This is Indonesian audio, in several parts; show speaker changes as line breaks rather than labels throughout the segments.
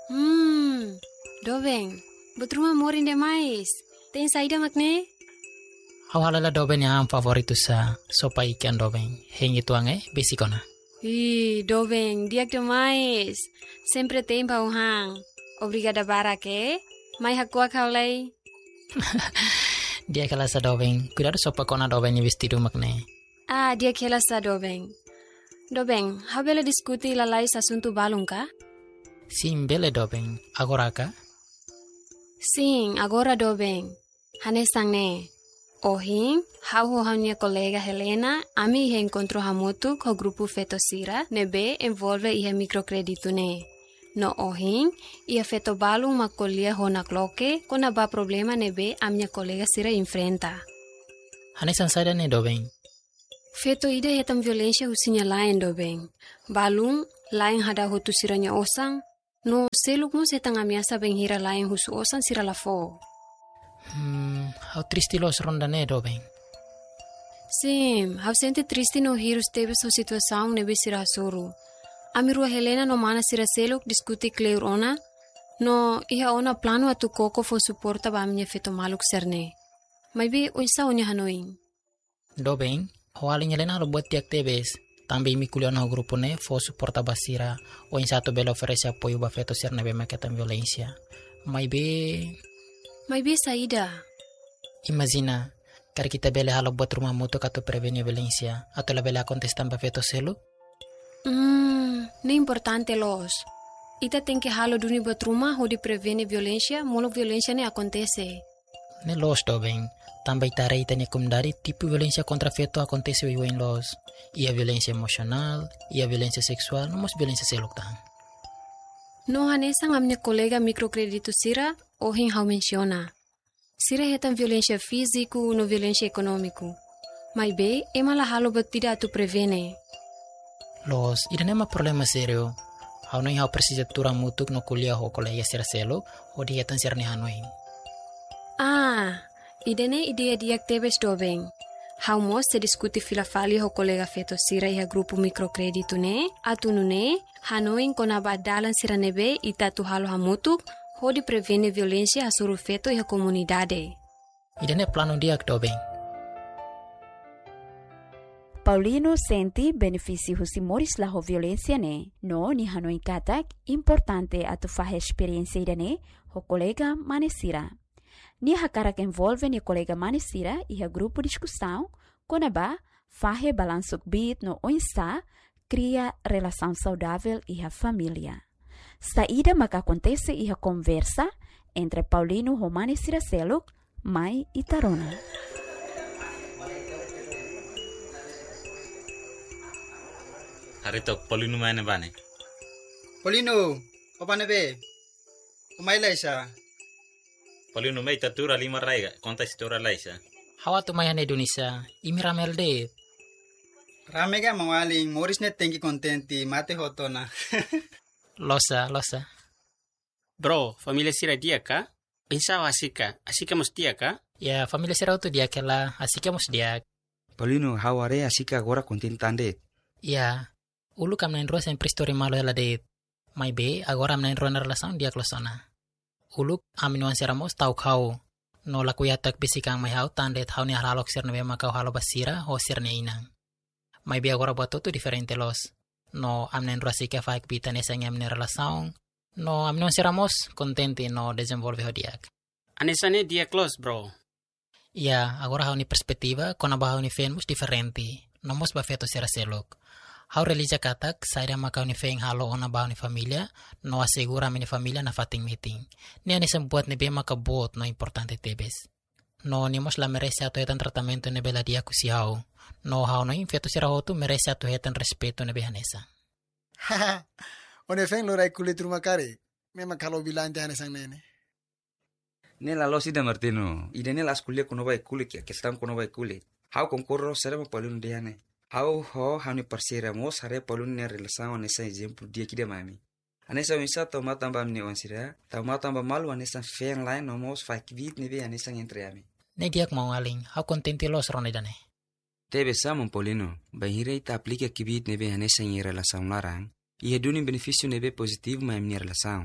Dobeng, betruma morin demais. Tem saída makne?
Hau halala doben yang favoritu sa sopa ikan dobeng. Hengi tuange besikona.
Dobeng, diak demais. Sempre tem pauhang. Obrigada barake. Mai hakua kaulay.
Dia kala sa dobeng. Cuidado sopa kona dobeng ni vestido makne.
Dia kela sa Dobeng. Dobeng, hau bela diskuti lalai asunto balung ka?
Sim bele dobeng. Agora ka?
Sim, agora Dobeng. Hanesang ne. Ohing, hau minha colega Helena, ami encontrou hamutu com o grupo Fetosira, nebe envolve ia microcredito ne. No ohing, ia feto balung macolia honakloke, con aba problema nebe a minha colega Sira enfrenta.
Hanesan sada ne dobeng.
Feto ida hetam violência husinya lain Dobeng. Balung, lain hada hutu siranya osang, no seluk mo setang amiasa benghira lain husu osang sira lafo.
Hau tristi los ronda ne dobeng.
Sim, hau sente triste no hirus tebe so situação nebe sira suru. Amirua Helena no mana sira seluk diskuti kleur ona, no iha ona plano atu koko fo suporta ba minha feto maluk serne. Maybe oisa onya hanoing.
Dobeng, hoaling Helena lo buat tiak tebes. Tambi mi kuliah no grupo ne fo suporta basira o in satu belo oferece apoio ba feto ser nebe maketan violencia.
Maybe saída.
Imagina, kar kita bele halo buat rumah mutu katu prevenir violencia atau la bele contestan ba feto selo?
Nem importante los. Ita tem que halo duni buat rumah ho di prevenir violência, molo violência ne acontece.
Ne los dobeng. Também tarei tanya kumdari tipo violência contra feto acontece em los. Ia violência emocional, ia violência sexual, não mas violência seluktan.
No hanesang a minha colega microcredito Sira, ohin hau menciona. Sira hetan violência físico no violência econômico. Mas be, ema la halo batida tu prevene.
Los, ida nema problema serio. Hau no hau precisa tura mutuk no kuliah ho colega Sira selo, o di hetan sirni hanoin.
Idene ideia diak tebes Dobeng. Hau mos se diskuti filafali ho colega feto Sira iha grupo microcredito ne, atunu ne, hanoin kona badalan Sira nebe ita tu halo hamutuk, ho di prevene violência hasuru feto iha comunidade.
Idene plano diak Dobeng.
Paulino senti benefício husimores la ho violência ne, no ni hanoin katak importante atu fahe experiência idene ho colega manesira. Ni hakara que envolve ni colega manesira e a grupo discussão, conaba, fahe balansuk bit no oinsa, cria relação saudável e a família. Saída maka acontece e a conversa entre Paulino e manesira seluk, mai e tarona.
Harito Paulino mana bane?
Paulino, apa nebe? Kumai laisa.
Paulino mai tatura lima raiga, konta istora laisa.
Hawa tu mayan Indonesia, imi ramel de.
Rame ga mawaling, moris net tengi kontenti, mate hotona.
Losa.
Bro, familia Sira dia ka? Pensava asika mos dia ka?
Ya, familia Sira tu dia kela, asika mos dia.
Paulino, haware asika agora contentande.
Ya, ulu kam nain ruas sempre story malo ela de. Mai be, agora am nain ruas na relação dia klosona. Uluk aminuan seramos tau kau no la kuyatak bisikang may hau tandet hau ni halalok sir nebe makau halo basira ho sir ne inang. May be agora buat tu diferente los. No amnen ruasika faik bitan esang amne relação. No aminuan seramos contente no desenvolve ho diak.
Anesane dia close, bro.
Ya, agora hau ni perspektiva kona ba hau ni fenmus diferente. No mos ba feto sira selok. Hau relija katak, saira makau ni feng halo ona bau ni familia, no asegura mini familia na fating meeting. Ni anisang buat ni bema ka buot no importante tebes. No ni mos la merece ato hetan tratamento ni bela dia kusi hau. No hau no infeto sira hotu merece ato hetan respeto ni behanesa.
Haha, one feng lo rai kulit rumah kari. Memang kalau bilang jangan sang nene.
Nela lo sida Martino, ide nela kuliah kono bai kulit ya, kestam kono bai kulit. Hau konkurro serema Paulino diane. Hau ni parsira mos hare Paulino ne relação nessa exemplo dia que mami. Anessa unsa toma tamba mni onsira, toma tamba malu anessa feng lain no mos fak vid ne be anessa entre ami.
Ne diak mau aling, hau contente los ronedane.
Tebe samon Paulino, bahire ita aplica que vid ne be anessa em relação larang, e redune benefício ne be positivo ma mni relação.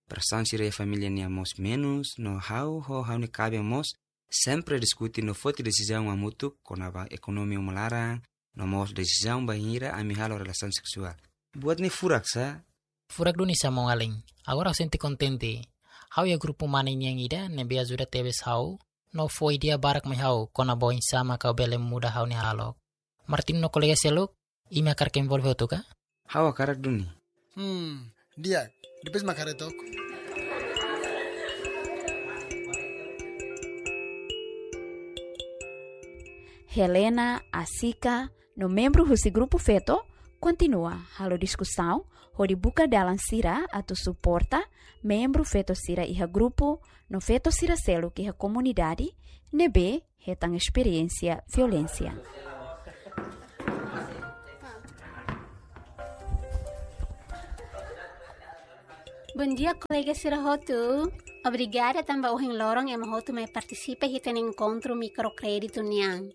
Perasaan sira família nia mos menos no hau ni cabe mos sempre discutir no foto decisão amutu konaba ekonomi melarang no mos decisão bahira ami halo relação seksual. Buat ni furak sa.
Furak duni sa mongaling. Agora senti contente. Hau ya grupo maning yang ida nebe ajuda tebes hau no foi dia barak mai hau kona boin sama kau bele muda hau ni halok. Martin no kolega seluk imi akar ke involve otuka?
Hau akarak duni.
Dia, depois makaretok.
Helena, Asika, no membro desse grupo feto, continua halo discussão, onde buka dalam sira atau suporta membro feto sira iha grupo, no feto sira selo que iha comunidade, nebe hetang experiência violência.
Bom dia, colega Sirahotu. Obrigada também ao Lorong e Mahotu me participa e tem encontro microcrédito niang.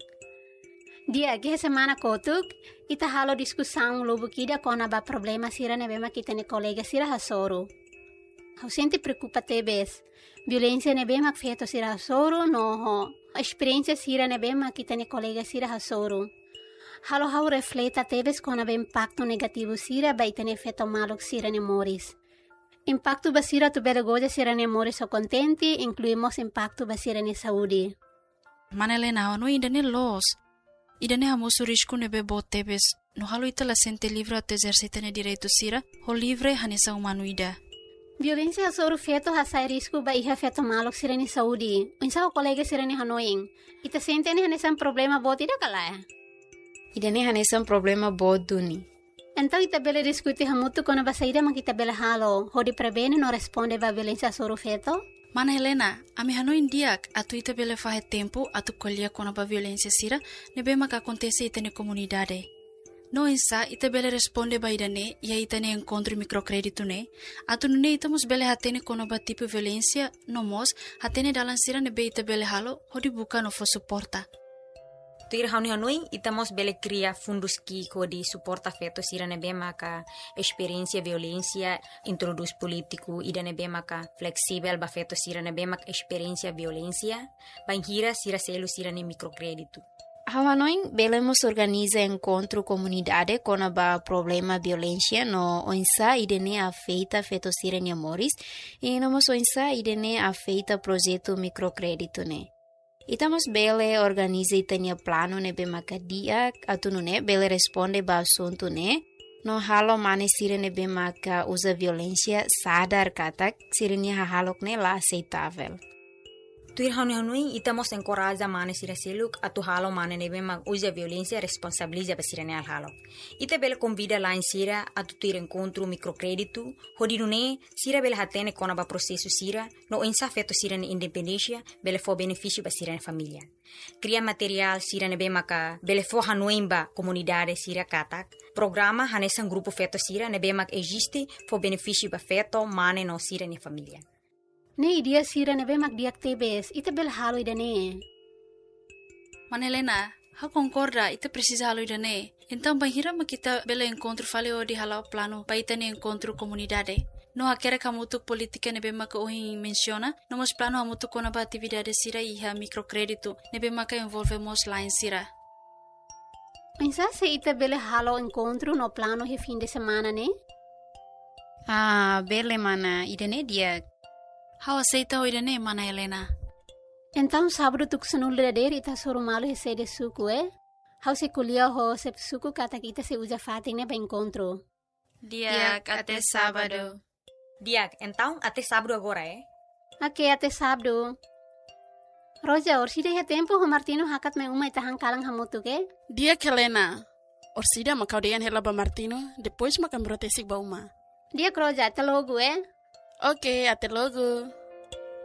Dia que semana kotuk ita halo discussão lobo kida kona ba problema sira nebema kita ne colega sira hasoro. Hau sente preocupa tebes. Violência nebema feito sira hasoro no experiência sira nebema kita ne colega sira hasoro. Halo hau refleta tebes kona ba impacto negativo sira ba ita ne feto malok sira ne moris. Impacto basira tu belagoja sira ne moris o contenti, incluímos impacto basira ne saúde.
Manelena, no ainda ne los. Idane hamoso risco nebe botebes, no halo ita la sente livre a exercita ne direito sira, ho livre hanesa humanoida.
Violência hasoro feto hasai risco ba iha feto malok sira ne saúde. Unsa o colega sira ne hanoing. Ita sente ne hanesa problema bot ida kala.
Idane hanesa problema bot duni.
Então ita bele discutir hamutu kono basaida makita bele halo, ho di prevene no responde ba violência hasoro feto?
Mana Helena, ami hano indiak atu ita bele fahe tempo atu kolia kona ba violência sira nebe maka acontece ita ne comunidade. No insa ita bele responde ba idane ia ita ne encontro microcrédito ne atu nune ita mos bele hatene kona ba tipo violência no mos hatene dalan sira nebe ita bele halo hodi buka no fo suporta.
Tuir hauni hanoi itamos bele cria fundos ki kodi suporta feto sira nebe maka experiência violência introduz político ida nebe maka flexível ba feto sira nebe maka experiência violência banhira sira selo sira ne microcrédito.
Hanoi belemos organiza encontro comunidade com a problema violência no onsa idene afeita feto sira ne moris e nomos onsa idene afeita projeto microcrédito ne. Itamos bele organiza itania plano nebe makadia atu ne bele responde ba assunto ne no halo mane sira nebe maka usa violência sadar katak sira ne halok ne la aceitável.
Tuir hanui itamos encoraja mane sira seluk atu halo mane nebe mak usa violência responsabiliza ba sira ne al halo. Ita bele convida lá em sira atu tuir encontro microcrédito hodinune sira bele hatene kona ba processo sira no insa feto sira ne independência bele fo benefício ba sira ne família. Cria material sira nebe maka bele fo hanui ba comunidade sira katak. Programa hanesan grupo feto sira nebe mak existe fo benefício ba feto mane no sira ne família.
Ne idia sira nebe mak diak tebes, ita bel halo idane.
Manelena, ha concorda, ita precisa halo idane. Então bahira makita bele encontro fale o di halo plano, pa ita ne encontro comunidade. No hakera kamutu politika nebe maka ohin menciona, nomos plano amutu kona ba atividade sira iha microcrédito, nebe maka envolvemos lá em sira.
Pensa se ita bele halo encontro no plano he fim de semana, ne?
Ah, bele mana, idane diak.
How aceita o idane, mana Helena?
Então sábado tu kusanul dader ita soro malo he sede suku How se kulia ho se suku kata kita se usa fating ne ba encontro.
Diak até sábado.
Diak, então até sábado agora
Ok, até sábado. Roja, orsida he tempo ho Martino hakat me uma itahang kalang hamutu ke?
Diak Helena. Orsida makaudian hela ba Martino, depois makam brotesik ba uma.
Diak Roja, até logo
Ok, até logo.